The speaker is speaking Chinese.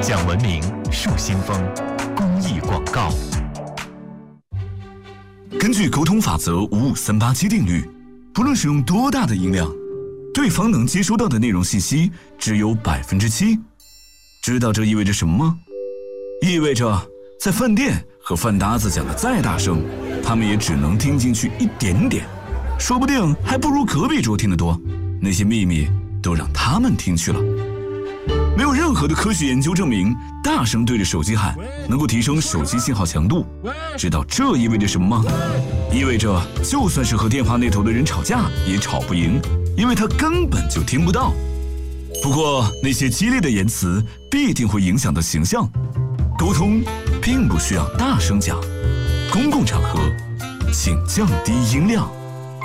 讲文明树新风公益广告。 根据沟通法则55387定律，不论使用多大的音量，对方能接收到的内容信息只有7%。知道这意味着什么吗？意味着在饭店和饭搭子讲的再大声，他们也只能听进去一点点，说不定还不如隔壁桌听得多。那些秘密都让他们听去了。没有任何的科学研究证明大声对着手机喊能够提升手机信号强度。知道这意味着什么吗？意味着就算是和电话那头的人吵架也吵不赢，因为他根本就听不到。不过那些激烈的言辞必定会影响到形象。沟通并不需要大声讲，公共场合请降低音量。